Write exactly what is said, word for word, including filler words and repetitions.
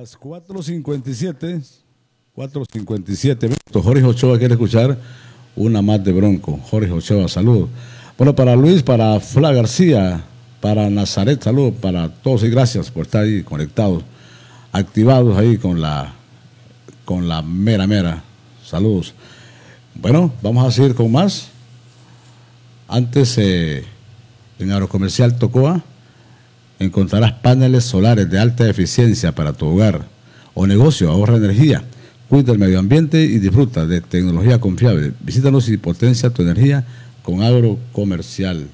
las cuatro cincuenta y siete, cuatro cincuenta y siete minutos. Jorge Ochoa quiere escuchar una más de Bronco. Jorge Ochoa, salud. Bueno, para Luis, para Fla García, para Nazaret, salud, para todos y gracias por estar ahí conectados, activados ahí con la, con la mera mera. Saludos. Bueno, vamos a seguir con más. Antes, eh, en Agrocomercial Tocoa, encontrarás paneles solares de alta eficiencia para tu hogar o negocio. Ahorra energía, cuida el medio ambiente y disfruta de tecnología confiable. Visítanos y potencia tu energía con Agrocomercial